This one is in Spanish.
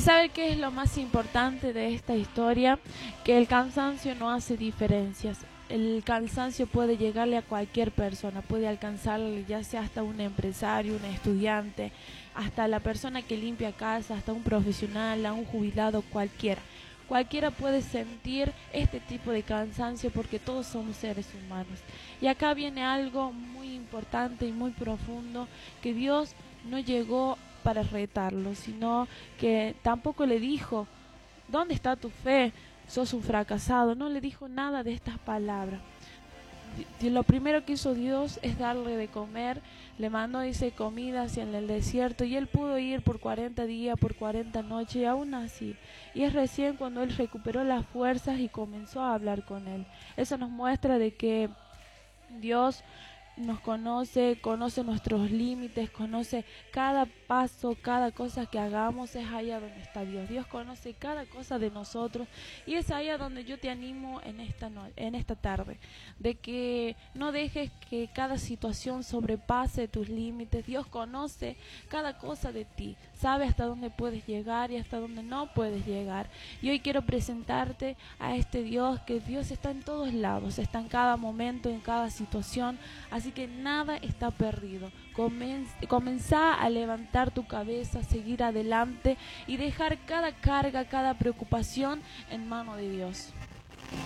¿sabe qué es lo más importante de esta historia? Que el cansancio no hace diferencias. El cansancio puede llegarle a cualquier persona, puede alcanzarle ya sea hasta un empresario, un estudiante, hasta la persona que limpia casa, hasta un profesional, a un jubilado, cualquiera. Cualquiera puede sentir este tipo de cansancio porque todos somos seres humanos. Y acá viene algo muy importante y muy profundo, que Dios no llegó para retarlo, sino que tampoco le dijo, ¿dónde está tu fe? Sos un fracasado. No le dijo nada de estas palabras. Lo primero que hizo Dios es darle de comer, le mandó, dice, comida hacia el desierto, y él pudo ir por 40 días, por 40 noches, y aún así. Y es recién cuando él recuperó las fuerzas y comenzó a hablar con él. Eso nos muestra de que Dios nos conoce, conoce nuestros límites, conoce cada paso, cada cosa que hagamos, es allá donde está Dios. Dios conoce cada cosa de nosotros, y es allá donde yo te animo en esta tarde, de que no dejes que cada situación sobrepase tus límites. Dios conoce cada cosa de ti, sabe hasta dónde puedes llegar y hasta dónde no puedes llegar. Y hoy quiero presentarte a este Dios, que Dios está en todos lados, está en cada momento, en cada situación. Así que nada está perdido. Comenzá a levantar tu cabeza, seguir adelante y dejar cada carga, cada preocupación en mano de Dios.